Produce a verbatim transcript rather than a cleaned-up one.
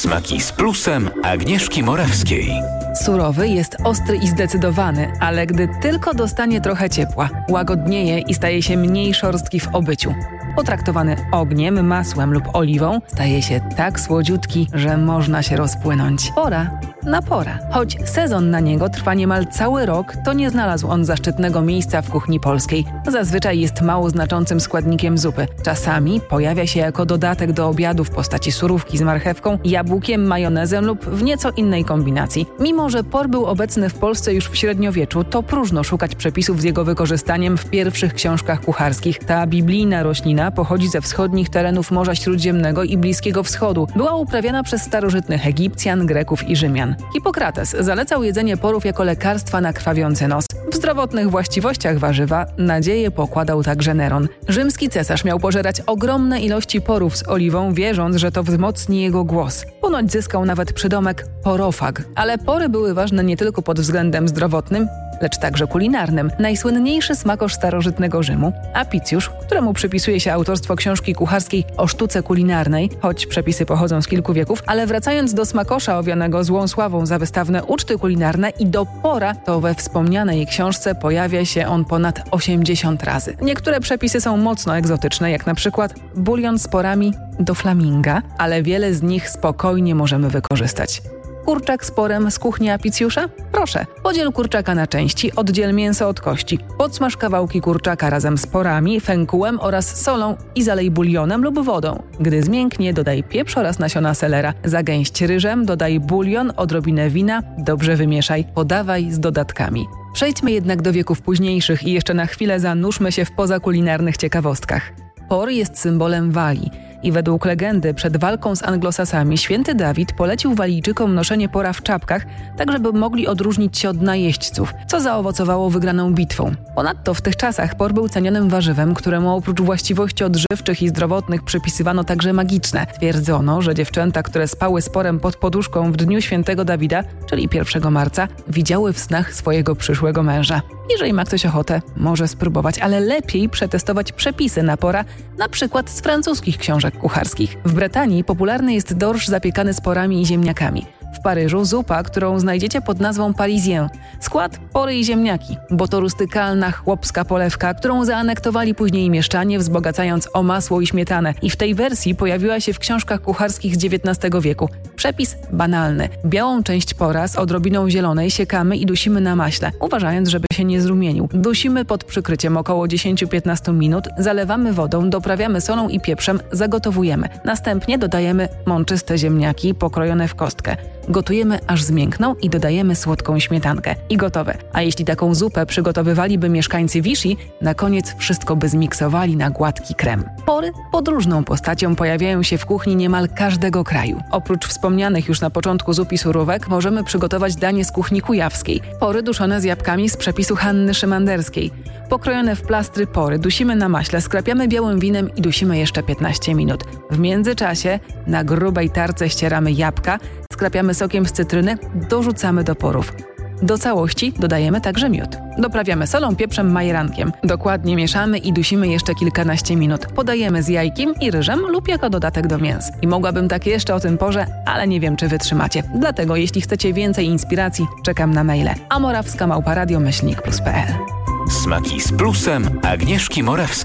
Smaki z plusem Agnieszki Morawskiej. Surowy jest ostry i zdecydowany, ale gdy tylko dostanie trochę ciepła, łagodnieje i staje się mniej szorstki w obyciu. Potraktowany ogniem, masłem lub oliwą, staje się tak słodziutki, że można się rozpłynąć. Pora na pora. Choć sezon na niego trwa niemal cały rok, to nie znalazł on zaszczytnego miejsca w kuchni polskiej. Zazwyczaj jest mało znaczącym składnikiem zupy. Czasami pojawia się jako dodatek do obiadu w postaci surówki z marchewką, jabłkiem, majonezem lub w nieco innej kombinacji. Mimo że por był obecny w Polsce już w średniowieczu, to próżno szukać przepisów z jego wykorzystaniem w pierwszych książkach kucharskich. Ta biblijna roślina pochodzi ze wschodnich terenów Morza Śródziemnego i Bliskiego Wschodu. Była uprawiana przez starożytnych Egipcjan, Greków i Rzymian. Hipokrates zalecał jedzenie porów jako lekarstwa na krwawiący nos. W zdrowotnych właściwościach warzywa nadzieję pokładał także Neron. Rzymski cesarz miał pożerać ogromne ilości porów z oliwą, wierząc, że to wzmocni jego głos. Ponoć zyskał nawet przydomek porofag. Ale pory były ważne nie tylko pod względem zdrowotnym, lecz także kulinarnym. Najsłynniejszy smakosz starożytnego Rzymu, Apicjusz, któremu przypisuje się autorstwo książki kucharskiej o sztuce kulinarnej, choć przepisy pochodzą z kilku wieków, ale wracając do smakosza owianego złą sławą za wystawne uczty kulinarne i do pora, to we wspomnianej książce pojawia się on ponad osiemdziesiąt razy. Niektóre przepisy są mocno egzotyczne, jak na przykład bulion z porami do flaminga, ale wiele z nich spokojnie możemy wykorzystać. Kurczak z porem z kuchni Apicjusza? Proszę, podziel kurczaka na części, oddziel mięso od kości. Podsmaż kawałki kurczaka razem z porami, fękułem oraz solą i zalej bulionem lub wodą. Gdy zmięknie, dodaj pieprz oraz nasiona selera. Zagęść ryżem, dodaj bulion, odrobinę wina, dobrze wymieszaj, podawaj z dodatkami. Przejdźmy jednak do wieków późniejszych i jeszcze na chwilę zanurzmy się w pozakulinarnych ciekawostkach. Por jest symbolem wali. I według legendy przed walką z Anglosasami święty Dawid polecił Walijczykom noszenie pora w czapkach, tak żeby mogli odróżnić się od najeźdźców, co zaowocowało wygraną bitwą. Ponadto w tych czasach por był cenionym warzywem, któremu oprócz właściwości odżywczych i zdrowotnych przypisywano także magiczne. Twierdzono, że dziewczęta, które spały z porem pod poduszką w dniu świętego Dawida, czyli pierwszego marca, widziały w snach swojego przyszłego męża. Jeżeli ma ktoś ochotę, może spróbować, ale lepiej przetestować przepisy na pora, na przykład z francuskich książek kucharskich. W Brytanii popularny jest dorsz zapiekany z porami i ziemniakami. W Paryżu zupa, którą znajdziecie pod nazwą parisien. Skład: pory i ziemniaki, bo to rustykalna, chłopska polewka, którą zaanektowali później mieszczanie, wzbogacając o masło i śmietanę. I w tej wersji pojawiła się w książkach kucharskich z dziewiętnastego wieku. Przepis banalny. Białą część pora z odrobiną zielonej siekamy i dusimy na maśle, uważając, żeby się nie zrumienił. Dusimy pod przykryciem około dziesięć do piętnastu minut, zalewamy wodą, doprawiamy solą i pieprzem, zagotowujemy. Następnie dodajemy mączyste ziemniaki pokrojone w kostkę. Gotujemy aż zmiękną i dodajemy słodką śmietankę. I gotowe. A jeśli taką zupę przygotowywaliby mieszkańcy Vichy, na koniec wszystko by zmiksowali na gładki krem. Pory podróżną postacią pojawiają się w kuchni niemal każdego kraju. Oprócz wspomnianych już na początku zup i surówek możemy przygotować danie z kuchni kujawskiej. Pory duszone z jabłkami z przepisu Hanny Szymanderskiej. Pokrojone w plastry pory dusimy na maśle, skrapiamy białym winem i dusimy jeszcze piętnaście minut. W międzyczasie na grubej tarce ścieramy jabłka, skrapiamy sokiem z cytryny, dorzucamy do porów. Do całości dodajemy także miód. Doprawiamy solą, pieprzem, majerankiem. Dokładnie mieszamy i dusimy jeszcze kilkanaście minut. Podajemy z jajkiem i ryżem lub jako dodatek do mięs. I mogłabym tak jeszcze o tym porze, ale nie wiem, czy wytrzymacie. Dlatego jeśli chcecie więcej inspiracji, czekam na maile. a morawska małpa radio myślnik plus kropka p l. Smaki z plusem Agnieszki Morawskiej.